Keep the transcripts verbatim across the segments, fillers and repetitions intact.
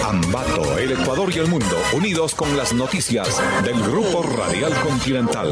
Ambato, el Ecuador y el mundo, unidos con las noticias del Grupo Radial Continental.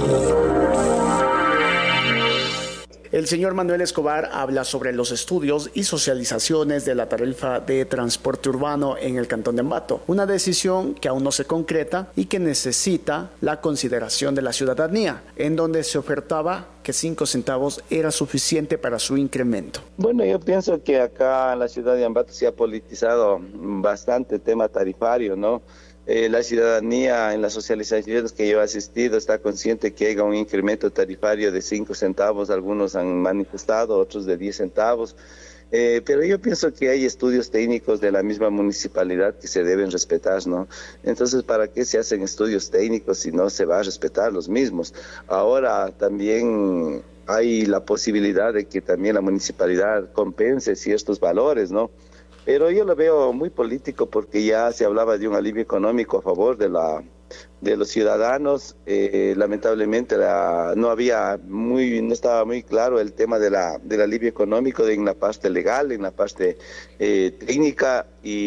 El señor Manuel Escobar habla sobre los estudios y socializaciones de la tarifa de transporte urbano en el cantón de Ambato, una decisión que aún no se concreta y que necesita la consideración de la ciudadanía, en donde se ofertaba que cinco centavos era suficiente para su incremento. Bueno, yo pienso que acá en la ciudad de Ambato se ha politizado bastante el tema tarifario, ¿no? Eh, la ciudadanía en las socializaciones que yo he asistido está consciente que haya un incremento tarifario de cinco centavos, algunos han manifestado, otros de diez centavos, eh, pero yo pienso que hay estudios técnicos de la misma municipalidad que se deben respetar, ¿no? Entonces, ¿para qué se hacen estudios técnicos si no se va a respetar los mismos? Ahora también hay la posibilidad de que también la municipalidad compense ciertos valores, ¿no? Pero yo lo veo muy político porque ya se hablaba de un alivio económico a favor de la de los ciudadanos. Eh, lamentablemente la, no había muy no estaba muy claro el tema de la del alivio económico de, en la parte legal, en la parte eh, técnica,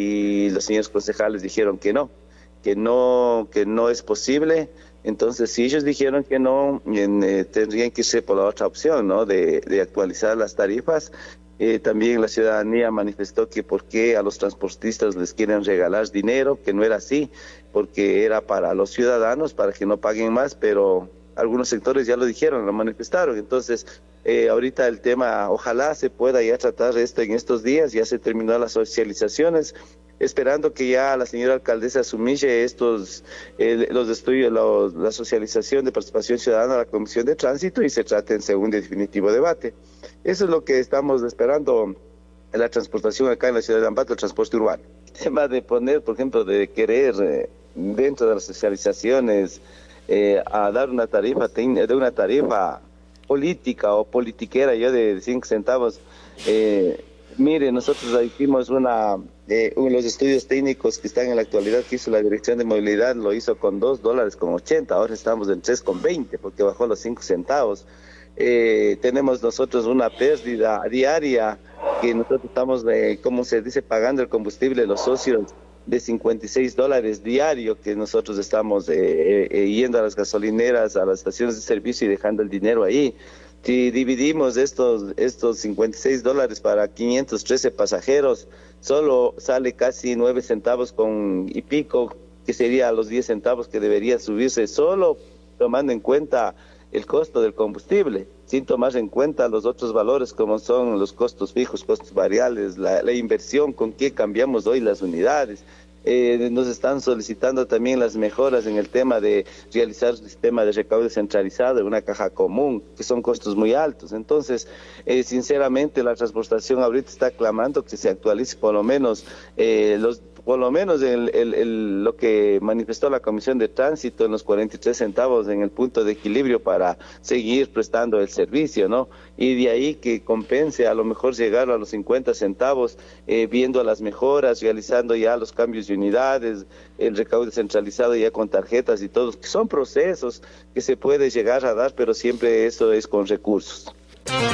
y los señores concejales dijeron que no, que no que no es posible. Entonces, si ellos dijeron que no, en, eh, tendrían que irse por la otra opción, ¿no? De, de actualizar las tarifas. Eh, también la ciudadanía manifestó que por qué a los transportistas les quieren regalar dinero, que no era así, porque era para los ciudadanos, para que no paguen más, pero algunos sectores ya lo dijeron, lo manifestaron. Entonces, eh, ahorita el tema, ojalá se pueda ya tratar esto en estos días, ya se terminó las socializaciones, esperando que ya la señora alcaldesa asumille estos, eh, los estudios, los, la socialización de participación ciudadana a la Comisión de Tránsito y se trate en segundo y definitivo debate. Eso es lo que estamos esperando en la transportación acá en la ciudad de Ambato, el transporte urbano. El tema de poner, por ejemplo, de querer eh, dentro de las socializaciones eh, a dar una tarifa, de una tarifa política o politiquera, yo de cinco centavos, eh, mire, nosotros hicimos una, eh, uno de los estudios técnicos que están en la actualidad, que hizo la Dirección de Movilidad, lo hizo con dos dólares con ochenta, ahora estamos en tres con veinte, porque bajó los cinco centavos. Eh, tenemos nosotros una pérdida diaria, que nosotros estamos, eh, como se dice, pagando el combustible, los socios, de cincuenta y seis dólares diario, que nosotros estamos eh, eh, yendo a las gasolineras, a las estaciones de servicio y dejando el dinero ahí. Si dividimos estos estos cincuenta y seis dólares para quinientos trece pasajeros, solo sale casi nueve centavos con y pico, que sería los diez centavos que debería subirse, solo tomando en cuenta el costo del combustible, sin tomar en cuenta los otros valores como son los costos fijos, costos variables, la, la inversión, con qué cambiamos hoy las unidades. Eh, nos están solicitando también las mejoras en el tema de realizar un sistema de recaudo centralizado en una caja común, que son costos muy altos. Entonces, eh, sinceramente, la transportación ahorita está clamando que se actualice por lo menos eh, los por lo menos el, el, el, lo que manifestó la Comisión de Tránsito en los cuarenta y tres centavos en el punto de equilibrio para seguir prestando el servicio, ¿no? Y de ahí que compense a lo mejor llegar a los cincuenta centavos, eh, viendo las mejoras, realizando ya los cambios de unidades, el recaudo centralizado ya con tarjetas y todos, que son procesos que se puede llegar a dar, pero siempre eso es con recursos.